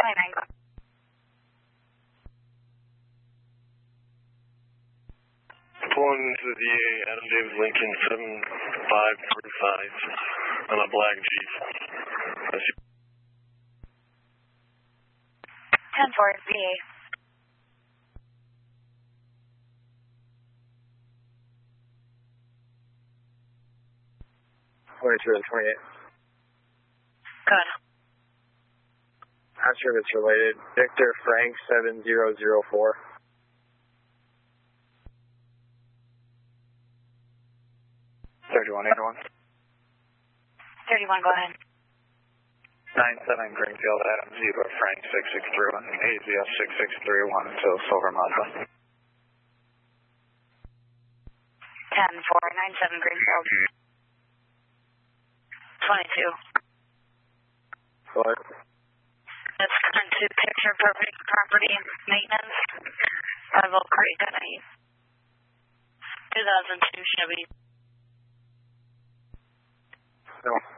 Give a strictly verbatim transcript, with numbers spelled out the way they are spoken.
twenty-nine. Pulling into the D A, Adam David Lincoln, seven five three five, on a black Jeep. ten four, D A. twenty-two and twenty-eight. Good. Not sure if it's related. Victor Frank seven zero zero four. thirty-one eighty-one. thirty-one, go ahead. nine seven Greenfield, Adam Zebra, Frank six six three one, A Z F six six three one until Silver Mazda. ten four, nine seven Greenfield. twenty-two. What? It's going to picture perfect property maintenance. Five Oak Creek on a two thousand two Chevy. No.